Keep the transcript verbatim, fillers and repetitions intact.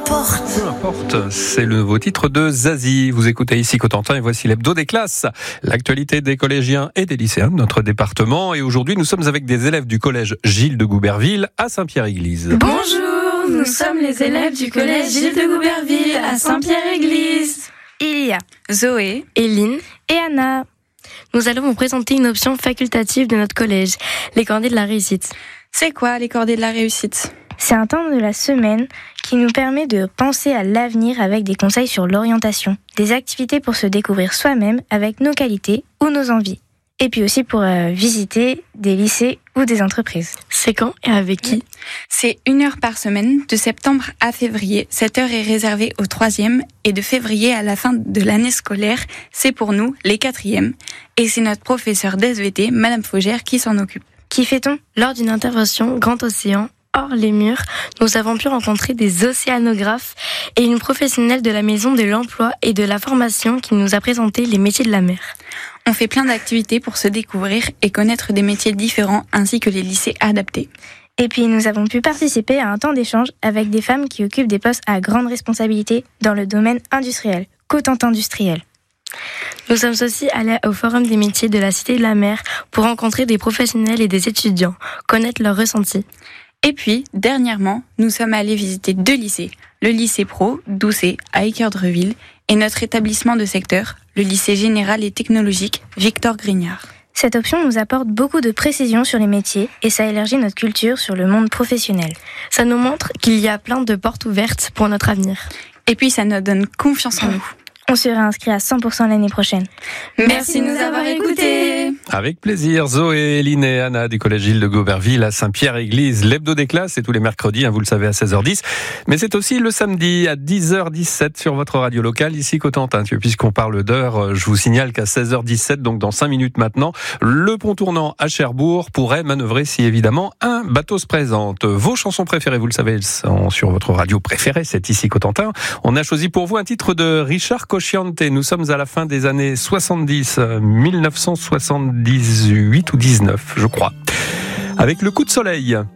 importe. Peu importe, c'est le nouveau titre de Zazie. Vous écoutez ici Cotentin et voici l'hebdo des classes. L'actualité des collégiens et des lycéens de notre département. Et aujourd'hui, nous sommes avec des élèves du collège Gilles de Gouberville à Saint-Pierre-Église. Bonjour, nous sommes les élèves du collège Gilles de Gouberville à Saint-Pierre-Église. Il y a Zoé, Éline et Anna. Nous allons vous présenter une option facultative de notre collège, les cordées de la réussite. c'est quoi les cordées de la réussite ? C'est un temps de la semaine qui nous permet de penser à l'avenir avec des conseils sur l'orientation, des activités pour se découvrir soi-même avec nos qualités ou nos envies. Et puis aussi pour euh, visiter des lycées ou des entreprises. C'est quand et avec qui ? C'est une heure par semaine, de septembre à février. Cette heure est réservée au troisième et de février à la fin de l'année scolaire, c'est pour nous, les quatrièmes. Et c'est notre professeur d'S V T, Madame Faugère, qui s'en occupe. Qui fait-on ? Lors d'une intervention Grand Océan, hors les murs, nous avons pu rencontrer des océanographes et une professionnelle de la Maison de l'Emploi et de la Formation qui nous a présenté les métiers de la mer. On fait plein d'activités pour se découvrir et connaître des métiers différents ainsi que les lycées adaptés. Et puis nous avons pu participer à un temps d'échange avec des femmes qui occupent des postes à grande responsabilité dans le domaine industriel, Cotentin industriel. Nous sommes aussi allés au Forum des métiers de la Cité de la Mer pour rencontrer des professionnels et des étudiants, connaître leurs ressentis. Et puis, dernièrement, nous sommes allés visiter deux lycées, le lycée pro, Doucet, à Équeurdreville, et notre établissement de secteur, le lycée général et technologique, Victor Grignard. Cette option nous apporte beaucoup de précisions sur les métiers et ça élargit notre culture sur le monde professionnel. Ça nous montre qu'il y a plein de portes ouvertes pour notre avenir. Et puis, ça nous donne confiance en nous. On sera inscrit à cent pour cent l'année prochaine. Merci de nous avoir écoutés. Avec plaisir, Zoé, Éline et Anna du collège Gilles de Gouberville à Saint-Pierre-Église. L'hebdo des classes, c'est tous les mercredis, hein, vous le savez, à seize heures dix. Mais c'est aussi le samedi à dix heures dix-sept sur votre radio locale, ici Cotentin. Puisqu'on parle d'heure, je vous signale qu'à seize heures dix-sept, donc dans cinq minutes maintenant, le pont tournant à Cherbourg pourrait manœuvrer si évidemment un bateau se présente. Vos chansons préférées, vous le savez, elles sont sur votre radio préférée, c'est ici Cotentin. On a choisi pour vous un titre de Richard Cocciante. Nous sommes à la fin des années soixante-dix, mille neuf cent soixante-dix-huit ou dix-neuf, je crois. Avec le coup de soleil.